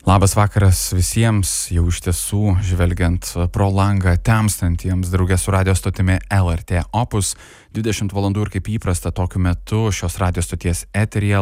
Labas vakaras visiems, jau iš tiesų žvelgiant pro langą temstantiems draugė su radio stotimi LRT Opus. 20 valandų ir kaip įprasta tokiu metu šios radio stoties eteryje